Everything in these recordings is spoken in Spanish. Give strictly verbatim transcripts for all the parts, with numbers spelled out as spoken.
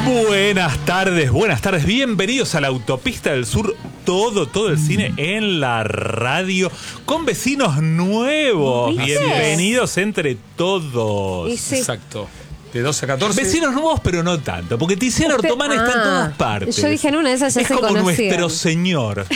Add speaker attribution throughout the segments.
Speaker 1: Buenas tardes, buenas tardes. Bienvenidos a la Autopista del Sur. Todo, todo el cine en la radio. Con vecinos nuevos.
Speaker 2: ¿Viste?
Speaker 1: Bienvenidos entre todos.
Speaker 2: Ese...
Speaker 3: Exacto. De doce a catorce.
Speaker 1: Vecinos nuevos, pero no tanto. Porque Tiziano
Speaker 2: Usted-
Speaker 1: Ortomán está en
Speaker 2: ah,
Speaker 1: todas partes.
Speaker 2: yo dije, en una de esas ya
Speaker 1: es
Speaker 2: se
Speaker 1: como
Speaker 2: conocían.
Speaker 1: nuestro señor.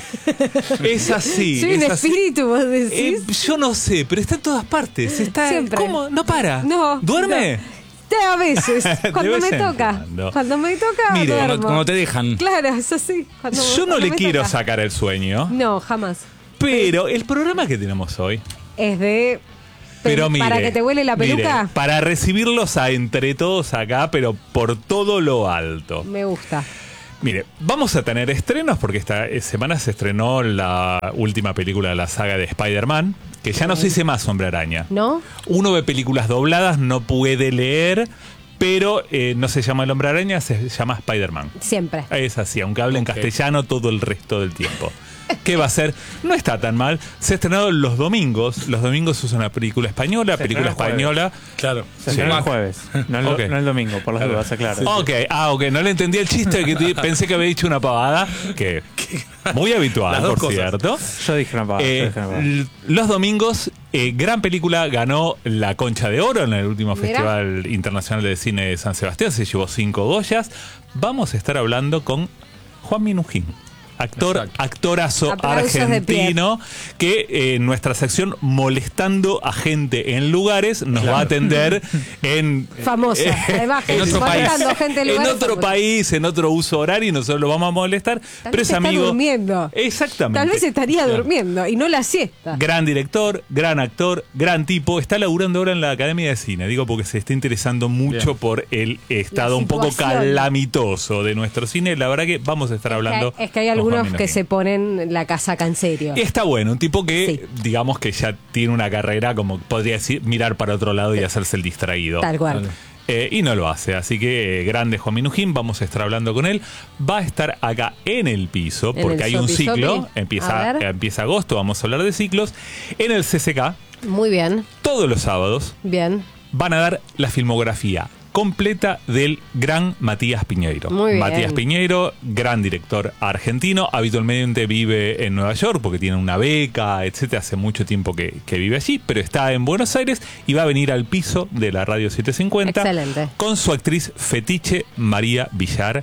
Speaker 1: Es así.
Speaker 2: Soy un
Speaker 1: es así.
Speaker 2: espíritu, vos decís.
Speaker 1: Eh, yo no sé, pero está en todas partes. Está,
Speaker 2: Siempre.
Speaker 1: ¿Cómo? ¿No para?
Speaker 2: No.
Speaker 1: ¿Duerme?
Speaker 2: no. A veces, cuando
Speaker 1: De
Speaker 2: me
Speaker 1: vez en
Speaker 2: toca.
Speaker 1: cuando.
Speaker 2: Cuando me toca,
Speaker 1: Mire,
Speaker 2: duermo.
Speaker 3: Cuando, cuando te dejan.
Speaker 2: Claro, es así. Cuando-
Speaker 1: Yo no
Speaker 2: cuando
Speaker 1: le
Speaker 2: me
Speaker 1: quiero
Speaker 2: toca.
Speaker 1: sacar el sueño.
Speaker 2: No, jamás.
Speaker 1: Pero el programa que tenemos hoy.
Speaker 2: Es de...
Speaker 1: Pero mire,
Speaker 2: ¿Para que te huele la peluca?
Speaker 1: mire, para recibirlos a entre todos acá, pero por todo lo alto.
Speaker 2: Me gusta.
Speaker 1: Mire, vamos a tener estrenos porque esta semana se estrenó la última película de la saga de Spider-Man, que ya no se dice más Hombre Araña.
Speaker 2: ¿No?
Speaker 1: Uno ve películas dobladas, no puede leer, pero eh, no se llama el Hombre Araña, se llama Spider-Man.
Speaker 2: Siempre.
Speaker 1: Es así, aunque hable en
Speaker 3: Ok.
Speaker 1: castellano todo el resto del tiempo. ¿Qué va a ser? No está tan mal. Se ha estrenado los domingos. Los domingos es una película española,
Speaker 4: Se
Speaker 1: película
Speaker 4: estrena el
Speaker 1: española.
Speaker 3: Claro.
Speaker 4: Se
Speaker 1: Sí.
Speaker 4: estrena el jueves, no el,
Speaker 1: Ok.
Speaker 4: no el domingo, por las dudas, aclaro.
Speaker 1: Ok, ah, ok, no le entendí el chiste, que te- pensé que había dicho una pavada, que muy habitual,
Speaker 3: Las dos
Speaker 1: por
Speaker 3: cosas.
Speaker 1: cierto.
Speaker 4: Yo dije una pavada.
Speaker 1: Eh,
Speaker 4: yo dije una pavada.
Speaker 1: l- los domingos, eh, gran película, ganó la Concha de Oro en el último
Speaker 2: Mira.
Speaker 1: Festival Internacional de Cine de San Sebastián, se llevó cinco Goyas. Vamos a estar hablando con Juan Minujín. Actor,
Speaker 3: Exacto.
Speaker 1: actorazo
Speaker 2: Aplausos de
Speaker 1: argentino que eh, en nuestra sección Molestando a gente en lugares nos va a atender en
Speaker 2: Famosa. Además,
Speaker 3: en otro
Speaker 2: molestando
Speaker 3: país.
Speaker 2: gente en
Speaker 1: en
Speaker 2: lugares
Speaker 1: otro
Speaker 2: famosos.
Speaker 1: país, en otro uso horario y nosotros lo vamos a molestar.
Speaker 2: Tal
Speaker 1: pero
Speaker 2: vez
Speaker 1: es
Speaker 2: está
Speaker 1: amigo.
Speaker 2: durmiendo.
Speaker 1: Exactamente.
Speaker 2: Tal vez estaría durmiendo y no la siesta.
Speaker 1: Gran director, gran actor, gran tipo. Está laburando ahora en la Academia de Cine. Digo porque se está interesando mucho
Speaker 3: Bien.
Speaker 1: por el estado
Speaker 2: La
Speaker 1: un poco
Speaker 2: situación.
Speaker 1: calamitoso de nuestro cine. La verdad que vamos a estar hablando.
Speaker 2: Es que, es que hay
Speaker 1: con
Speaker 2: algunos
Speaker 1: Juan
Speaker 2: que
Speaker 1: Minujín.
Speaker 2: se ponen la casaca en serio.
Speaker 1: Está bueno, un tipo que,
Speaker 2: Sí.
Speaker 1: digamos que ya tiene una carrera, como podría decir, mirar para otro lado y hacerse el distraído.
Speaker 2: Tal cual.
Speaker 3: Claro.
Speaker 1: Eh, y no lo hace, así que eh, grande Juan Minujín, vamos a estar hablando con él. Va a estar acá en el piso,
Speaker 2: En
Speaker 1: porque
Speaker 2: el
Speaker 1: hay un
Speaker 2: sopi,
Speaker 1: ciclo,
Speaker 2: sopi. A
Speaker 1: empieza,
Speaker 2: ver.
Speaker 1: eh, empieza agosto, vamos a hablar de ciclos. En el C C K,
Speaker 2: Muy bien,
Speaker 1: todos los sábados,
Speaker 2: bien.
Speaker 1: van a dar la filmografía completa del gran Matías Piñeiro.
Speaker 2: Muy bien.
Speaker 1: Matías Piñeiro, gran director argentino, habitualmente vive en Nueva York porque tiene una beca, etcétera, hace mucho tiempo que, que vive allí, pero está en Buenos Aires y va a venir al piso de la Radio setecientos cincuenta
Speaker 2: Excelente.
Speaker 1: con su actriz fetiche María Villar.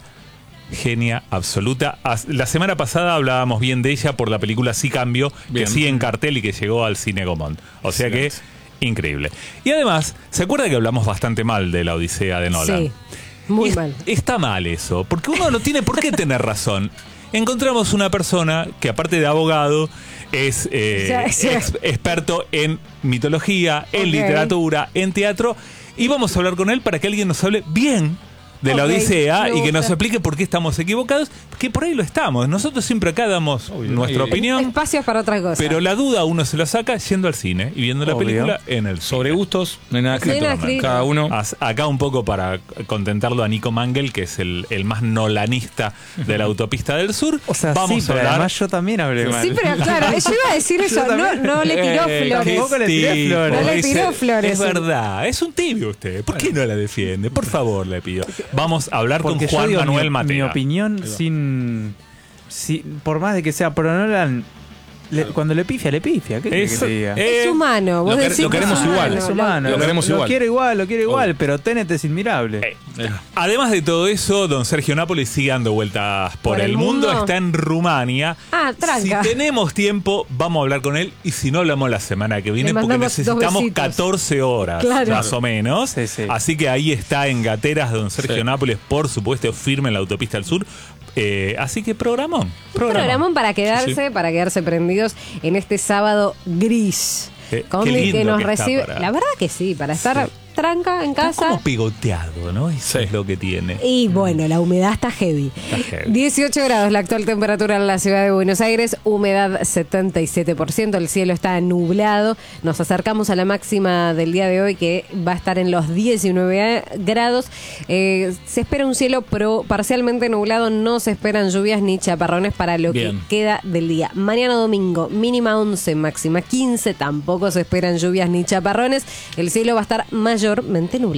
Speaker 1: Genia absoluta. As- La semana pasada hablábamos bien de ella por la película Sí Cambio,
Speaker 3: Bien.
Speaker 1: que sigue en cartel y que llegó al Cine Gomont. O sea que,
Speaker 3: Excelente.
Speaker 1: increíble. Y además, ¿se acuerda que hablamos bastante mal de la Odisea de Nolan?
Speaker 2: Sí, muy
Speaker 1: Y es-
Speaker 2: mal.
Speaker 1: Está mal eso, porque uno no tiene por qué tener razón. Encontramos una persona que, aparte de abogado, es eh,
Speaker 2: Sí, sí.
Speaker 1: ex- experto en mitología, en
Speaker 2: Ok.
Speaker 1: literatura, en teatro, y vamos a hablar con él para que alguien nos hable bien de la
Speaker 2: Ok,
Speaker 1: Odisea
Speaker 2: me
Speaker 1: y que nos
Speaker 2: gusta.
Speaker 1: explique por qué estamos equivocados, que por ahí lo estamos. Nosotros siempre acá damos nuestra
Speaker 3: Y-
Speaker 1: opinión,
Speaker 2: Espacios para otra cosa.
Speaker 1: pero la duda uno se la saca yendo al cine y viendo la
Speaker 4: Obvio.
Speaker 1: película en el
Speaker 3: Sobre
Speaker 1: cine.
Speaker 3: gustos, no hay nada
Speaker 2: No hay
Speaker 3: escrito.
Speaker 2: nada escrito.
Speaker 3: Cada uno.
Speaker 1: As- Acá un poco para contentarlo a Nico Mangel, que es el, el más nolanista de la Autopista del Sur.
Speaker 4: O sea,
Speaker 1: vamos
Speaker 4: sí,
Speaker 1: a
Speaker 4: pero
Speaker 1: hablar.
Speaker 4: además yo también hablé mal.
Speaker 2: Sí, pero claro, yo iba a decir eso. No,
Speaker 4: también.
Speaker 2: no le tiró
Speaker 4: Eh,
Speaker 2: flores.
Speaker 4: tampoco le tiré
Speaker 1: Tipo,
Speaker 4: flores.
Speaker 2: No le
Speaker 1: ese-
Speaker 2: tiró flores.
Speaker 1: Es verdad, es un tibio usted. ¿Por qué no la defiende? Por favor, le pido. Vamos a hablar
Speaker 4: Porque
Speaker 1: con
Speaker 4: yo
Speaker 1: Juan
Speaker 4: digo
Speaker 1: Manuel
Speaker 4: mi,
Speaker 1: Matera.
Speaker 4: mi opinión sin, sin- por más de que sea pro Nolan, le- cuando le pifia, le pifia. ¿Qué querés
Speaker 1: Es-
Speaker 4: que te diga?
Speaker 1: eh,
Speaker 2: Es humano. Vos
Speaker 3: lo que-
Speaker 2: decís
Speaker 3: lo
Speaker 2: que
Speaker 3: queremos
Speaker 2: es
Speaker 3: igual.
Speaker 2: humano.
Speaker 4: Es humano,
Speaker 3: lo queremos igual.
Speaker 4: quiero igual, lo quiero igual,
Speaker 3: Obvio.
Speaker 4: pero Tenet es inmirable.
Speaker 1: Eh,
Speaker 3: Eh,
Speaker 1: Además de todo eso, don Sergio Nápoles sigue dando vueltas por,
Speaker 2: ¿Por
Speaker 1: el
Speaker 2: el
Speaker 1: mundo.
Speaker 2: mundo?
Speaker 1: Está en Rumania.
Speaker 2: Ah, tranca.
Speaker 1: Si tenemos tiempo, vamos a hablar con él. Y si no, hablamos la semana que viene,
Speaker 2: Le
Speaker 1: porque
Speaker 2: mandamos dos
Speaker 1: necesitamos
Speaker 2: besitos.
Speaker 1: catorce horas,
Speaker 2: Claro.
Speaker 1: más o menos.
Speaker 4: Sí, sí.
Speaker 1: Así que ahí está en Gateras, don Sergio
Speaker 3: Sí.
Speaker 1: Nápoles, por supuesto, firme en la Autopista del Sur. Eh, así que programón. Programón.
Speaker 2: Programón para quedarse,
Speaker 3: Sí.
Speaker 2: para quedarse prendidos en este sábado gris.
Speaker 1: Qué-
Speaker 2: Con
Speaker 1: qué
Speaker 2: el
Speaker 1: lindo
Speaker 2: que nos
Speaker 1: que está
Speaker 2: recibe.
Speaker 1: para-
Speaker 2: La verdad que sí, para estar
Speaker 1: Sí.
Speaker 2: tranca en
Speaker 1: Está
Speaker 2: casa.
Speaker 1: como pegoteado, ¿no? Eso
Speaker 3: Sí.
Speaker 1: es lo que tiene.
Speaker 2: Y bueno, la humedad está heavy.
Speaker 1: Está heavy.
Speaker 2: dieciocho grados la actual temperatura en la ciudad de Buenos Aires, humedad setenta y siete por ciento, el cielo está nublado. Nos acercamos a la máxima del día de hoy que va a estar en los diecinueve grados. Eh, se espera un cielo pro, parcialmente nublado, no se esperan lluvias ni chaparrones para lo
Speaker 3: Bien.
Speaker 2: que queda del día. Mañana domingo, mínima once, máxima quince, tampoco se esperan lluvias ni chaparrones. El cielo va a estar mayormente nublado.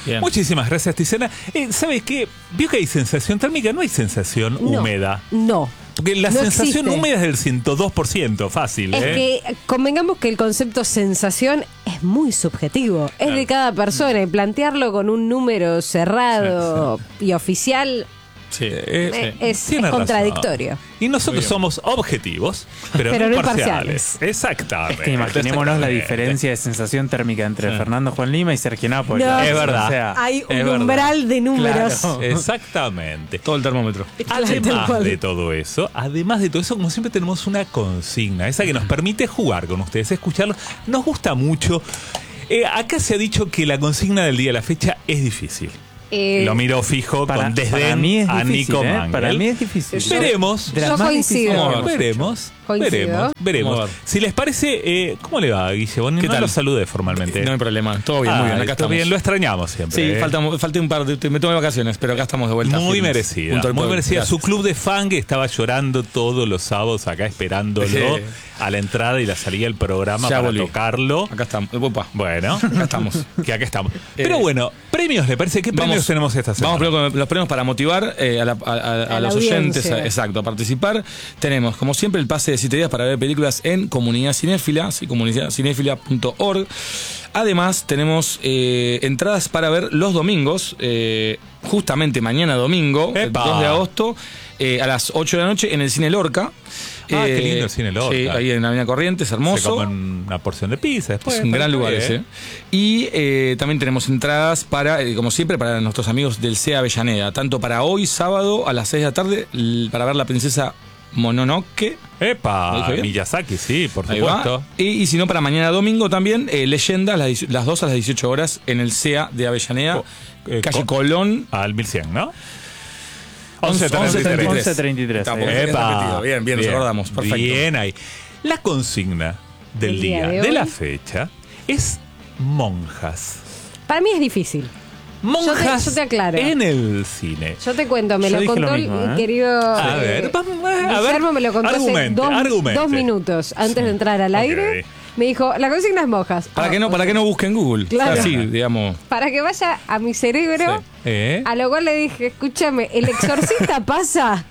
Speaker 3: Bien.
Speaker 1: Muchísimas gracias, Tiziana. Eh, ¿Sabes qué? Vio que hay sensación térmica, no hay sensación
Speaker 2: No,
Speaker 1: húmeda.
Speaker 2: No.
Speaker 1: Porque la
Speaker 2: No
Speaker 1: sensación
Speaker 2: existe.
Speaker 1: húmeda es del ciento dos por ciento, fácil,
Speaker 2: Es
Speaker 1: ¿eh?
Speaker 2: que convengamos que el concepto sensación es muy subjetivo, es
Speaker 1: Claro.
Speaker 2: de cada persona y plantearlo con un número cerrado y oficial
Speaker 3: Sí.
Speaker 1: Eh,
Speaker 2: es, es
Speaker 1: tiene razón.
Speaker 2: contradictorio.
Speaker 1: Y nosotros
Speaker 3: Muy bien.
Speaker 1: somos objetivos, pero,
Speaker 2: Pero
Speaker 1: no
Speaker 2: no
Speaker 1: imparciales. Exactamente.
Speaker 4: Es que imaginémonos la
Speaker 1: Exactamente.
Speaker 4: diferencia de sensación térmica entre Fernando Juan Lima y Sergio Nápoles.
Speaker 2: No.
Speaker 1: Es verdad.
Speaker 4: O sea,
Speaker 2: Hay un
Speaker 1: es verdad.
Speaker 2: umbral de números.
Speaker 4: Claro.
Speaker 1: Exactamente.
Speaker 3: Todo el termómetro.
Speaker 2: Tal
Speaker 1: Además
Speaker 2: cual.
Speaker 1: de todo eso, además de todo eso, como siempre tenemos una consigna, esa que nos permite jugar con ustedes, escucharlos. Nos gusta mucho. Eh, acá se ha dicho que la consigna del día de la fecha es difícil.
Speaker 2: Eh,
Speaker 1: Lo miro fijo
Speaker 4: para,
Speaker 1: con desdén
Speaker 4: para mí es
Speaker 1: a
Speaker 4: difícil,
Speaker 1: Nico
Speaker 4: ¿eh?
Speaker 1: Mangel.
Speaker 4: Para mí es difícil.
Speaker 1: Veremos.
Speaker 4: De las
Speaker 2: Yo
Speaker 4: más
Speaker 2: coincido.
Speaker 4: difíciles
Speaker 3: Vamos a
Speaker 4: que
Speaker 3: ver.
Speaker 4: hemos hecho.
Speaker 1: Veremos,
Speaker 2: Coincido.
Speaker 1: veremos, veremos.
Speaker 3: Vamos a ver.
Speaker 1: Si les parece, eh, ¿cómo le va, Guille?
Speaker 3: ¿Qué
Speaker 1: no
Speaker 3: tal?
Speaker 1: lo saludé formalmente.
Speaker 3: No hay problema. Todo bien, muy
Speaker 1: Ah,
Speaker 3: bien. Acá
Speaker 1: todo
Speaker 3: estamos.
Speaker 1: bien, lo extrañamos siempre.
Speaker 3: Sí,
Speaker 1: eh.
Speaker 3: falta, falté un par de. Me tomé vacaciones, pero acá estamos de vuelta.
Speaker 1: Muy
Speaker 3: firmes.
Speaker 1: merecida,
Speaker 3: Junto al
Speaker 1: muy
Speaker 3: pueblo.
Speaker 1: merecida.
Speaker 3: Gracias.
Speaker 1: Su club de fan que estaba llorando todos los sábados acá esperándolo
Speaker 3: Sí.
Speaker 1: a la entrada y la salida del programa
Speaker 3: Ya
Speaker 1: para
Speaker 3: volví.
Speaker 1: tocarlo.
Speaker 3: Acá estamos. Opa.
Speaker 1: Bueno,
Speaker 3: Acá estamos.
Speaker 1: que acá estamos. Pero bueno, premios, ¿le parece? ¿Qué premios tenemos esta semana?
Speaker 3: Vamos primero con los premios para motivar eh, a, la- a- a- a
Speaker 2: A la
Speaker 3: los oyentes,
Speaker 2: audiencia.
Speaker 3: a- exacto, a participar. Tenemos, como siempre, el pase de siete días para ver películas en Comunidad Cinéfila, sí, comunidad cinéfila punto org. Además, tenemos eh, entradas para ver los domingos, eh, justamente mañana domingo, el
Speaker 1: ¡Epa!
Speaker 3: dos de agosto, eh, a las ocho de la noche en el Cine Lorca.
Speaker 1: Ah, qué lindo el Cine Lorca.
Speaker 3: Sí, ahí en Avenida Corrientes,
Speaker 1: Se
Speaker 3: hermoso.
Speaker 1: comen una porción de pizza después.
Speaker 3: Es un gran
Speaker 1: está
Speaker 3: lugar
Speaker 1: bien.
Speaker 3: ese. Y eh, también tenemos entradas para, eh, como siempre, para nuestros amigos del C E A Avellaneda. Tanto para hoy, sábado, a las seis de la tarde, l- para ver la princesa Mononoke. ¿Lo
Speaker 1: Epa,
Speaker 3: dije bien?
Speaker 1: Miyazaki, sí, por
Speaker 3: Ahí va.
Speaker 1: supuesto.
Speaker 3: Y, y si no, para mañana domingo también, eh, Leyendas, las, dieci- las dos a las dieciocho horas en el C E A de Avellaneda,
Speaker 1: Co- eh,
Speaker 3: calle
Speaker 1: co-
Speaker 3: Colón.
Speaker 1: Al mil cien, ¿no?
Speaker 3: once treinta y tres.
Speaker 4: once treinta y tres.
Speaker 3: Estamos
Speaker 4: eh.
Speaker 3: bien repetido. Bien, bien, nos acordamos. Perfecto.
Speaker 1: Bien ahí. La consigna del
Speaker 2: El día
Speaker 1: día,
Speaker 2: de
Speaker 1: de,
Speaker 2: hoy.
Speaker 1: la fecha es monjas.
Speaker 2: Para mí es difícil.
Speaker 1: Monjas
Speaker 2: yo te aclaro.
Speaker 1: en el cine.
Speaker 2: Yo te cuento, me
Speaker 4: Yo
Speaker 2: lo
Speaker 4: dije
Speaker 2: contó
Speaker 4: lo
Speaker 2: el
Speaker 4: mismo, ¿eh?
Speaker 2: querido
Speaker 1: A
Speaker 2: eh,
Speaker 1: ver, vamos, a ver,
Speaker 2: Guillermo me lo contó
Speaker 1: argumente,
Speaker 2: hace dos,
Speaker 1: argumente.
Speaker 2: dos minutos antes de entrar al aire.
Speaker 1: Ok.
Speaker 2: Me dijo, la consigna es monjas.
Speaker 3: Para
Speaker 2: Ah,
Speaker 3: que no, para que no busquen Google.
Speaker 2: Claro.
Speaker 3: Así, digamos.
Speaker 2: Para que vaya a mi cerebro.
Speaker 1: ¿Eh?
Speaker 2: A lo cual le dije, escúchame, ¿el exorcista pasa?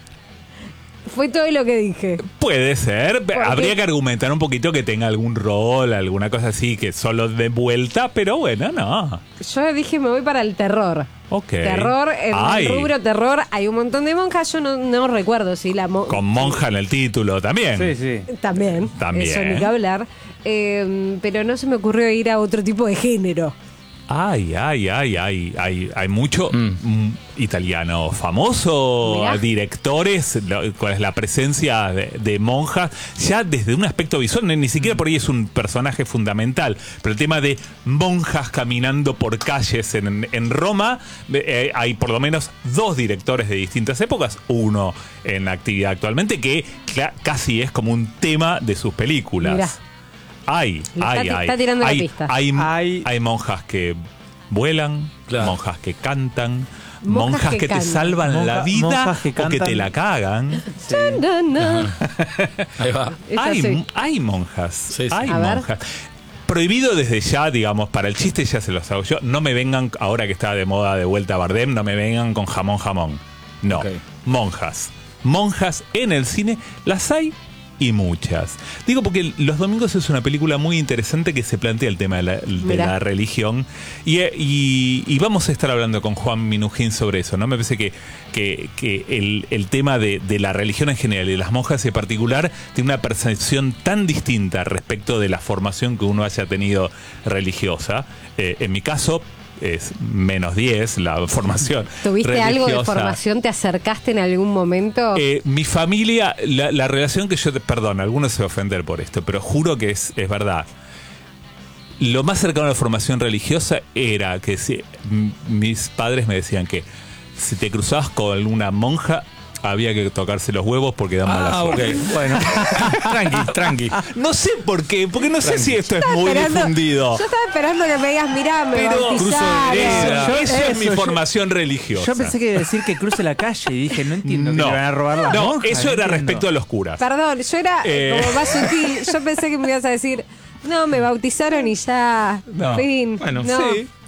Speaker 2: Fue todo lo que dije.
Speaker 1: Puede ser,
Speaker 2: Porque-
Speaker 1: habría que argumentar un poquito que tenga algún rol, alguna cosa así, que solo de vuelta, pero bueno, no.
Speaker 2: Yo dije, me voy para el terror.
Speaker 1: Ok.
Speaker 2: Terror, en
Speaker 1: Ay,
Speaker 2: el rubro terror hay un montón de monjas. Yo no, no recuerdo si la monja.
Speaker 1: con monja en el título también.
Speaker 4: Sí, sí.
Speaker 2: También.
Speaker 1: También.
Speaker 2: Eso ni que hablar. Eh, pero no se me ocurrió ir a otro tipo de género.
Speaker 1: Ay, ay, ay, ay, hay, hay mucho
Speaker 3: Mm.
Speaker 1: mm, italiano famoso,
Speaker 2: Mirá.
Speaker 1: directores, lo- cuál es la presencia de, de monjas, ya desde un aspecto visual, ni, ni siquiera por ahí es un personaje fundamental, pero el tema de monjas caminando por calles en, en Roma, eh, hay por lo menos dos directores de distintas épocas, uno en actividad actualmente, que cla- casi es como un tema de sus películas.
Speaker 2: Mirá.
Speaker 1: Hay,
Speaker 2: Le
Speaker 1: hay,
Speaker 2: está-
Speaker 1: hay.
Speaker 2: está tirando la
Speaker 1: hay,
Speaker 2: pista.
Speaker 1: Hay,
Speaker 4: Hay-
Speaker 1: hay monjas que vuelan,
Speaker 3: Claro.
Speaker 1: monjas que cantan,
Speaker 2: Monjas
Speaker 1: monjas,
Speaker 2: que
Speaker 1: que, te
Speaker 2: cantan.
Speaker 1: salvan la
Speaker 4: Monja-
Speaker 1: vida
Speaker 4: monjas que
Speaker 1: o que
Speaker 4: cantan.
Speaker 1: te la cagan.
Speaker 2: No, no.
Speaker 3: Ahí va.
Speaker 2: Es
Speaker 1: Hay,
Speaker 2: así.
Speaker 1: hay monjas,
Speaker 3: Sí, sí.
Speaker 1: hay
Speaker 2: A ver.
Speaker 1: monjas. Prohibido desde ya, digamos, para el chiste ya se los hago yo. No me vengan, ahora que está de moda de vuelta Bardem, no me vengan con jamón jamón. No,
Speaker 3: Ok.
Speaker 1: monjas. Monjas en el cine, las hay y muchas. Digo porque Los Domingos es una película muy interesante que se plantea el tema de la, de
Speaker 2: Mirá.
Speaker 1: la religión y, y- y vamos a estar hablando con Juan Minujín sobre eso, ¿no? Me parece que, que, que el, el tema de, de la religión en general y de las monjas en particular tiene una percepción tan distinta respecto de la formación que uno haya tenido religiosa. Eh, en mi caso es menos diez la formación
Speaker 2: ¿Tuviste algo de
Speaker 1: religiosa.
Speaker 2: formación? ¿Te acercaste en algún momento?
Speaker 1: Eh, mi familia, la, la relación que yo, te- perdón, algunos se va a ofender por esto, pero juro que es, es verdad. Lo más cercano a la formación religiosa era que si, m- mis padres me decían que si te cruzabas con alguna monja había que tocarse los huevos porque dan mala
Speaker 3: Ah, ok.
Speaker 1: suerte.
Speaker 3: Bueno. tranqui, tranqui.
Speaker 1: No sé por qué, porque no sé si esto es muy
Speaker 2: Esperando-
Speaker 1: difundido.
Speaker 2: Yo estaba esperando que me digas, mirá, me
Speaker 1: Pero
Speaker 3: cruzo de
Speaker 2: bautizaron.
Speaker 3: vereda.
Speaker 1: Eso, eso es mi
Speaker 4: Eso, yo-
Speaker 1: formación religiosa.
Speaker 4: Yo pensé que iba a decir que cruce la calle y dije, no entiendo que
Speaker 1: no,
Speaker 4: le van a robar las
Speaker 1: no,
Speaker 4: monjas,
Speaker 1: eso
Speaker 4: no
Speaker 1: era
Speaker 4: entiendo.
Speaker 1: respecto a los curas.
Speaker 2: Perdón, yo era
Speaker 1: Eh.
Speaker 2: como más sutil. Yo pensé que me ibas a decir, no, me bautizaron y ya.
Speaker 1: No.
Speaker 2: Fin.
Speaker 3: Bueno,
Speaker 2: no.
Speaker 1: Sí.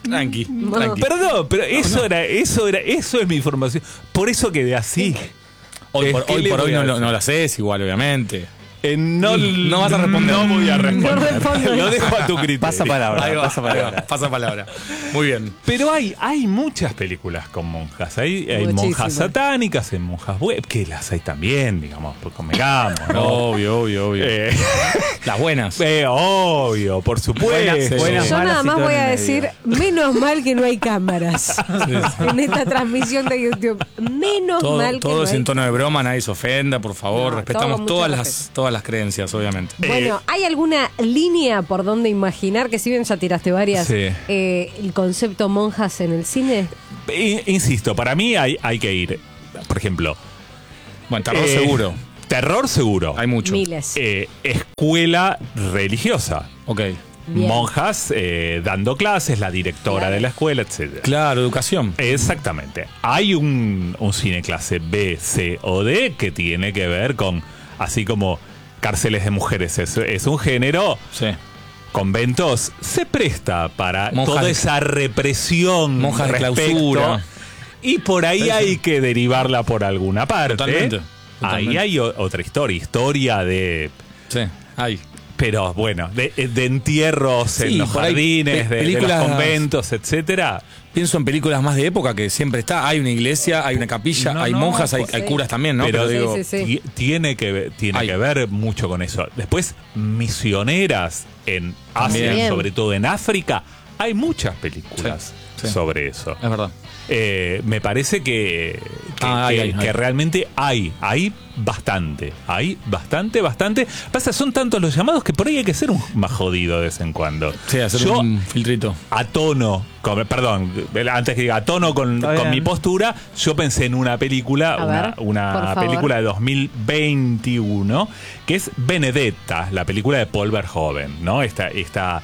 Speaker 3: Tranqui,
Speaker 2: No.
Speaker 3: tranqui.
Speaker 1: Perdón, pero eso era, eso era, eso es mi información. Por eso quedé así.
Speaker 3: Hoy por
Speaker 1: ¿Qué
Speaker 3: hoy,
Speaker 1: le
Speaker 3: por
Speaker 1: voy
Speaker 3: hoy
Speaker 1: a
Speaker 3: no, lo-
Speaker 1: hacer?
Speaker 3: no lo haces igual, obviamente.
Speaker 1: Eh, no,
Speaker 3: No vas a responder.
Speaker 1: No voy a responder.
Speaker 2: No respondo.
Speaker 1: Lo dejo a tu criterio.
Speaker 4: Pasa palabra,
Speaker 3: Ahí va,
Speaker 4: pasa
Speaker 3: ahí va,
Speaker 4: palabra.
Speaker 3: pasa palabra. Muy bien.
Speaker 1: Pero hay, hay muchas películas con monjas. Hay, hay
Speaker 2: Muchísimas.
Speaker 1: monjas satánicas, hay monjas web, que las hay también, digamos, pues convengamos, ¿no?
Speaker 3: Obvio, obvio, obvio.
Speaker 1: Eh,
Speaker 3: Las buenas.
Speaker 1: eh, obvio, por supuesto.
Speaker 4: Buenas, buenas.
Speaker 2: Yo
Speaker 4: malas
Speaker 2: nada
Speaker 4: y
Speaker 2: más
Speaker 4: todo
Speaker 2: voy
Speaker 4: en
Speaker 2: a
Speaker 4: el
Speaker 2: decir,
Speaker 4: medio.
Speaker 2: menos mal que no hay cámaras en esta transmisión de YouTube. Menos
Speaker 3: Todo,
Speaker 2: mal que
Speaker 3: todo
Speaker 2: no
Speaker 3: es
Speaker 2: hay.
Speaker 3: en tono de broma, nadie se ofenda, por favor.
Speaker 2: No, todo
Speaker 3: Respetamos
Speaker 2: con mucho
Speaker 3: todas
Speaker 2: respeto.
Speaker 3: las, todas las creencias, obviamente.
Speaker 2: Bueno, ¿hay alguna línea por donde imaginar, que si bien ya tiraste varias,
Speaker 1: Sí.
Speaker 2: eh, el concepto monjas en el cine?
Speaker 1: Eh, Insisto, para mí hay, hay que ir, por ejemplo.
Speaker 3: Bueno, terror
Speaker 1: eh,
Speaker 3: seguro.
Speaker 1: Terror seguro.
Speaker 3: Hay mucho.
Speaker 2: Miles.
Speaker 1: Eh, escuela religiosa.
Speaker 3: Ok.
Speaker 2: Bien.
Speaker 1: Monjas eh, dando clases, la directora
Speaker 2: Claro.
Speaker 1: de la escuela, etcétera.
Speaker 3: Claro, educación.
Speaker 1: Exactamente. Hay un, un cine clase B, C o D que tiene que ver con, así como cárceles de mujeres es, es un género,
Speaker 3: Sí.
Speaker 1: conventos se presta para
Speaker 3: Monjas
Speaker 1: toda
Speaker 3: de-
Speaker 1: esa represión.
Speaker 3: monjas de
Speaker 1: respecto,
Speaker 3: clausura.
Speaker 1: Y por ahí
Speaker 3: Sí, sí.
Speaker 1: hay que derivarla por alguna parte.
Speaker 3: Totalmente,
Speaker 1: Ahí
Speaker 3: totalmente.
Speaker 1: hay o- otra historia, historia de...
Speaker 3: Sí, hay.
Speaker 1: Pero bueno, de, de entierros
Speaker 3: Sí,
Speaker 1: en los
Speaker 3: por ahí
Speaker 1: jardines,
Speaker 3: pe-
Speaker 1: de, de los
Speaker 3: películas-
Speaker 1: conventos, etcétera.
Speaker 3: Pienso en películas más de época que siempre está. Hay una iglesia, hay una capilla,
Speaker 1: No,
Speaker 3: hay
Speaker 1: no,
Speaker 3: monjas, hay,
Speaker 1: pues,
Speaker 3: hay
Speaker 2: sí.
Speaker 3: curas también, ¿no?
Speaker 1: Pero
Speaker 2: Sí,
Speaker 1: digo,
Speaker 2: sí, sí.
Speaker 1: ti- tiene, que, ver- tiene
Speaker 3: Hay.
Speaker 1: que ver mucho con eso. Después, misioneras en Asia,
Speaker 2: También.
Speaker 1: sobre todo en África, hay muchas películas
Speaker 3: Sí, sí.
Speaker 1: sobre eso.
Speaker 3: Es verdad.
Speaker 1: Eh, me parece que, que,
Speaker 3: Ah, hay,
Speaker 1: que-
Speaker 3: hay,
Speaker 1: que
Speaker 3: hay.
Speaker 1: realmente hay, hay bastante, hay bastante, bastante. Pasa, son tantos los llamados que por ahí hay que ser un más jodido de vez en cuando.
Speaker 3: Sí, hacer
Speaker 1: Yo,
Speaker 3: un filtrito.
Speaker 1: a tono, con- perdón, antes que diga a tono con,
Speaker 4: Está
Speaker 1: con
Speaker 4: bien.
Speaker 1: mi postura, yo pensé en una película,
Speaker 2: A
Speaker 1: una,
Speaker 2: ver,
Speaker 1: una
Speaker 2: por favor.
Speaker 1: película de dos mil veintiuno, que es Benedetta, la película de Paul Verhoeven, ¿no? Esta, esta,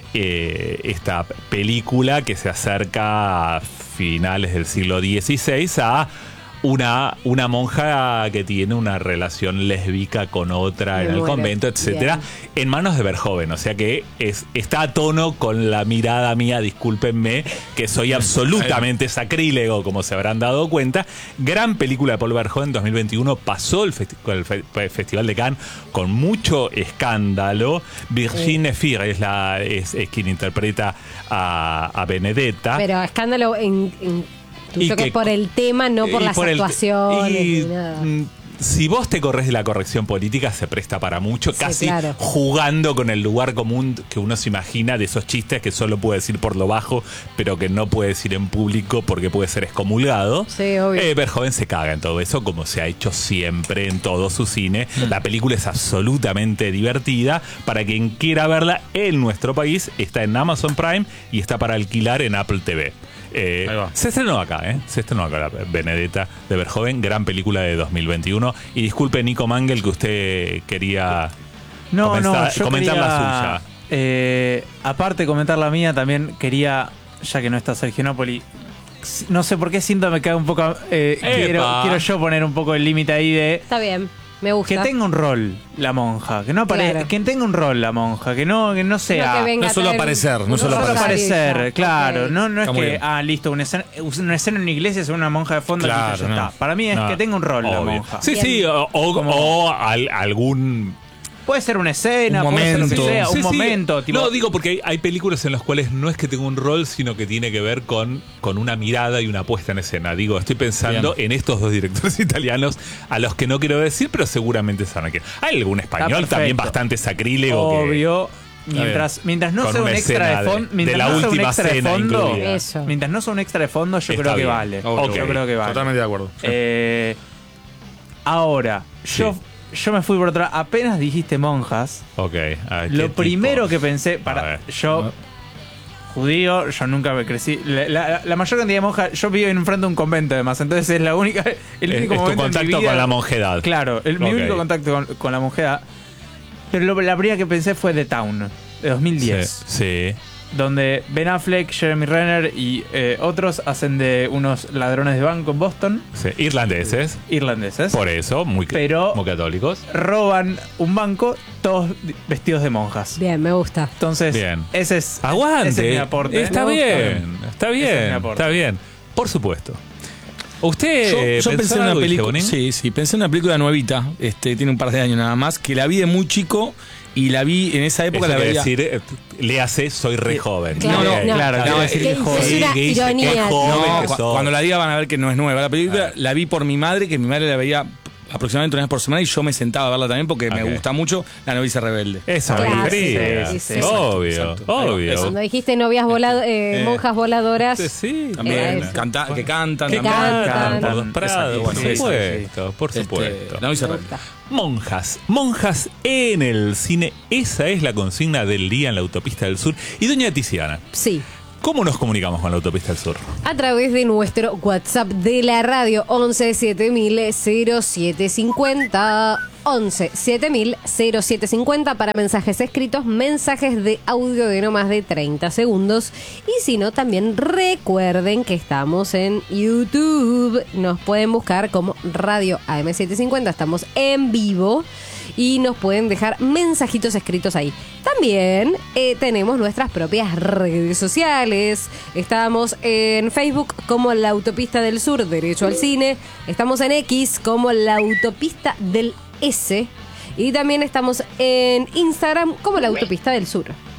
Speaker 1: eh, esta película que se acerca a finales del siglo dieciséis a una, una monja que tiene una relación lésbica con otra
Speaker 2: Me
Speaker 1: en el
Speaker 2: muero.
Speaker 1: convento, etcétera,
Speaker 2: Bien.
Speaker 1: en manos de Verhoeven. O sea que es, está a tono con la mirada mía, discúlpenme, que soy absolutamente sacrílego, como se habrán dado cuenta. Gran película de Paul Verhoeven, dos mil veintiuno, pasó el, festi- el fe- Festival de Cannes con mucho escándalo. Virginie Fira es, la, es, es quien interpreta a, a Benedetta.
Speaker 2: Pero escándalo en, en tuyo que
Speaker 1: que-
Speaker 2: por el tema, no por
Speaker 1: y
Speaker 2: las
Speaker 1: por el-
Speaker 2: actuaciones
Speaker 1: y,
Speaker 2: ni nada.
Speaker 1: mm, si vos te corres de la corrección política, se presta para mucho,
Speaker 2: Sí,
Speaker 1: casi
Speaker 2: claro.
Speaker 1: jugando con el lugar común que uno se imagina de esos chistes que solo puede decir por lo bajo, pero que no puede decir en público porque puede ser excomulgado.
Speaker 2: Sí, obvio.
Speaker 1: Eh, Verhoeven se caga en todo eso, como se ha hecho siempre en todo su cine. La película es absolutamente divertida. Para quien quiera verla en nuestro país, está en Amazon Prime y está para alquilar en Apple T V. Eh,
Speaker 3: Ahí va.
Speaker 1: se estrenó acá, ¿eh? Se estrenó acá la Benedetta de Verhoeven, gran película de dos mil veintiuno. Y disculpe, Nico Mangel, que usted quería
Speaker 4: No,
Speaker 1: comentar,
Speaker 4: no, yo
Speaker 1: comentar
Speaker 4: quería,
Speaker 1: la suya.
Speaker 4: eh, aparte de comentar la mía, también quería, ya que no está Sergio Napoli, no sé por qué siento que me cae un poco. eh, quiero, quiero yo poner un poco el límite ahí de
Speaker 2: Está bien, me gusta.
Speaker 4: que tenga un rol la monja, que no apare-
Speaker 2: Claro.
Speaker 4: que tenga un rol la monja, que no, que no sea.
Speaker 2: No que venga
Speaker 3: no
Speaker 2: a
Speaker 3: solo
Speaker 2: traer
Speaker 3: aparecer, no
Speaker 2: un
Speaker 3: solo
Speaker 4: No solo
Speaker 3: aparecer.
Speaker 4: aparecer, claro.
Speaker 2: Ok.
Speaker 4: No, no es
Speaker 3: Está muy
Speaker 4: que,
Speaker 3: bien.
Speaker 4: ah, listo, una escena, una escena en una iglesia es una monja de fondo.
Speaker 3: Claro,
Speaker 4: listo, ya
Speaker 3: no.
Speaker 4: está. Para mí es
Speaker 1: No,
Speaker 4: que tenga un rol la
Speaker 1: obvio.
Speaker 4: monja.
Speaker 1: Sí,
Speaker 2: Bien.
Speaker 1: sí, o, o-
Speaker 4: Como-
Speaker 1: o al- algún
Speaker 4: Puede ser una escena,
Speaker 3: Un
Speaker 4: puede ser lo que
Speaker 3: momento.
Speaker 4: sea,
Speaker 1: Sí,
Speaker 4: un
Speaker 1: sí.
Speaker 4: momento. Tipo,
Speaker 1: No, digo porque hay, hay películas en las cuales no es que tenga un rol, sino que tiene que ver con, con una mirada y una puesta en escena. Digo, estoy pensando
Speaker 3: Bien.
Speaker 1: en estos dos directores italianos a los que no quiero decir, pero seguramente saben que hay algún español
Speaker 4: perfecto.
Speaker 1: también bastante sacrílego. que-
Speaker 4: obvio. Mientras, mientras no
Speaker 1: Con
Speaker 4: sea un
Speaker 1: una
Speaker 4: extra
Speaker 1: escena
Speaker 4: de
Speaker 1: de-
Speaker 4: fondo,
Speaker 1: de
Speaker 4: mientras
Speaker 1: la
Speaker 4: no sea un
Speaker 1: última
Speaker 4: extra de
Speaker 1: cena
Speaker 4: fondo,
Speaker 1: incluida.
Speaker 2: Eso.
Speaker 4: mientras no sea un extra de fondo, yo
Speaker 1: Está
Speaker 4: creo que
Speaker 1: bien.
Speaker 4: vale.
Speaker 1: Ok.
Speaker 4: Yo creo que vale.
Speaker 3: Totalmente de acuerdo.
Speaker 4: Eh, ahora, yo, yo me fui por otra. Apenas dijiste monjas,
Speaker 1: Ok. ah, ¿qué
Speaker 4: lo
Speaker 1: tipo?
Speaker 4: primero que pensé,
Speaker 1: A
Speaker 4: para
Speaker 1: ver.
Speaker 4: yo, judío, yo nunca me crecí. La, la- la mayor cantidad de monjas, yo vivo enfrente de un convento además, entonces es la única, el
Speaker 1: Es-
Speaker 4: único
Speaker 1: es tu
Speaker 4: momento en mi
Speaker 1: contacto
Speaker 4: vida-
Speaker 1: con la monjedad.
Speaker 4: Claro, el, mi
Speaker 1: Ok.
Speaker 4: único contacto con, con la monjedad. Pero lo- la primera que pensé fue The Town, de dos mil diez.
Speaker 1: Sí. sí.
Speaker 4: donde Ben Affleck, Jeremy Renner y eh, otros hacen de unos ladrones de banco en Boston,
Speaker 1: Sí, irlandeses.
Speaker 4: irlandeses.
Speaker 1: Por eso, muy,
Speaker 4: Pero-
Speaker 1: muy católicos.
Speaker 4: Roban un banco todos vestidos de monjas.
Speaker 2: Bien, me gusta.
Speaker 4: Entonces,
Speaker 1: Bien.
Speaker 4: ese es,
Speaker 1: Aguante.
Speaker 4: ese es mi aporte.
Speaker 1: Está
Speaker 2: Me gusta.
Speaker 1: bien, está
Speaker 4: Ese es mi
Speaker 1: bien,
Speaker 4: aporte.
Speaker 1: está bien. Por supuesto. ¿Usted
Speaker 3: Yo, yo
Speaker 1: pensó
Speaker 3: pensé en una
Speaker 1: algo,
Speaker 3: película.
Speaker 1: Bonín?
Speaker 3: Sí, sí, pensé en una película nuevita. Este, tiene un par de años nada más. Que la vi de muy chico y la vi en esa época.
Speaker 1: Eso
Speaker 3: La
Speaker 1: quiere
Speaker 3: veía.
Speaker 1: decir, eh, léase, soy re joven.
Speaker 2: Claro,
Speaker 3: no,
Speaker 2: no.
Speaker 4: claro,
Speaker 3: no,
Speaker 4: quiere
Speaker 3: es
Speaker 4: decir
Speaker 2: que
Speaker 4: que joven.
Speaker 2: es una
Speaker 1: que dice, qué
Speaker 2: ironía.
Speaker 1: joven
Speaker 3: No,
Speaker 1: que
Speaker 3: cu-
Speaker 1: sos.
Speaker 3: cuando la diga van a ver que no es nueva. La película la vi por mi madre, que mi madre la veía aproximadamente una vez por semana y yo me sentaba a verla también porque
Speaker 1: Ok.
Speaker 3: me gusta mucho La novicia rebelde.
Speaker 1: Esa me
Speaker 2: Claro,
Speaker 1: refería.
Speaker 2: sí, sí, sí.
Speaker 1: Obvio,
Speaker 3: Exacto.
Speaker 1: obvio.
Speaker 3: Eso.
Speaker 2: Cuando dijiste novias volado, eh,
Speaker 1: Eh.
Speaker 2: monjas voladoras.
Speaker 1: Sí,
Speaker 3: También
Speaker 2: Era eso.
Speaker 3: canta- que cantan
Speaker 1: Que
Speaker 3: también.
Speaker 2: cantan.
Speaker 1: cantan por
Speaker 2: Cantan.
Speaker 1: los prados,
Speaker 3: Exacto,
Speaker 1: por
Speaker 3: bueno, eso,
Speaker 1: supuesto, por
Speaker 3: Este,
Speaker 1: supuesto.
Speaker 3: La novicia
Speaker 2: Me
Speaker 3: rebelde.
Speaker 2: gusta.
Speaker 1: Monjas, monjas en el cine, esa es la consigna del día en la Autopista del Sur. Y doña Tiziana,
Speaker 2: Sí.
Speaker 1: ¿cómo nos comunicamos con la Autopista del Sur?
Speaker 2: A través de nuestro WhatsApp de la radio once siete mil cero siete cincuenta. once siete mil cero siete cincuenta para mensajes escritos, mensajes de audio de no más de treinta segundos. Y si no, también recuerden que estamos en YouTube. Nos pueden buscar como Radio A M setecientos cincuenta. Estamos en vivo. Y nos pueden dejar mensajitos escritos ahí. También eh, tenemos nuestras propias redes sociales. Estamos en Facebook como La Autopista del Sur, Derecho al Cine. Estamos en X como La Autopista del S. Y también estamos en Instagram como La Autopista del Sur.